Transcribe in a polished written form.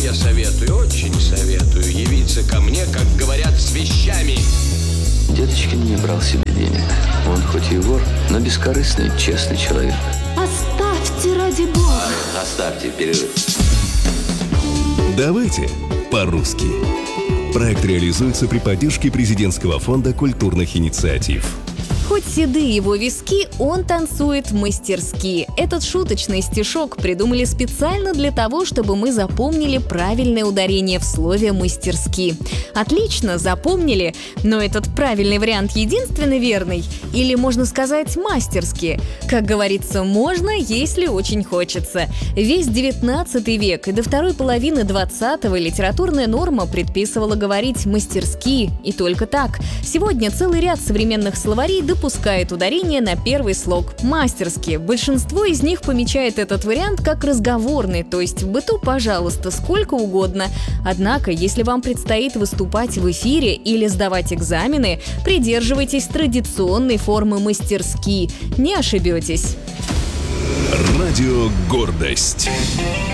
я советую, очень советую явиться ко мне, как говорят, с вещами. Дедочкин не брал себе денег. Он хоть и вор, но бескорыстный, честный человек. Оставьте, ради бога. Оставьте перерыв. Давайте по-русски. Проект реализуется при поддержке Президентского фонда культурных инициатив. Хоть седые его виски, он танцует мастерски. Этот шуточный стишок придумали специально для того, чтобы мы запомнили правильное ударение в слове «мастерски». Отлично, запомнили, но этот правильный вариант единственно верный? Или, можно сказать, мастерски? Как говорится, можно, если очень хочется. Весь 19 век и до второй половины 20-го литературная норма предписывала говорить «мастерски» и только так. Сегодня целый ряд современных словарей допускает ударение на первый слог «мастерски». Большинство из них помечает этот вариант как разговорный, то есть в быту, пожалуйста, сколько угодно. Однако, если вам предстоит выступать в эфире или сдавать экзамены, придерживайтесь традиционной формы «мастерски». Не ошибетесь. Радио «Гордость».